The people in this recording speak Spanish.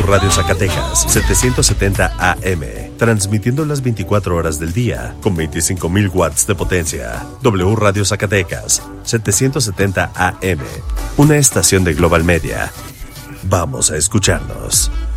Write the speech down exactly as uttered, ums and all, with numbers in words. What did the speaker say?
W Radio Zacatecas, setecientos setenta A M, transmitiendo las veinticuatro horas del día, con veinticinco mil watts de potencia. W Radio Zacatecas, setecientos setenta A M, una estación de Global Media. Vamos a escucharnos.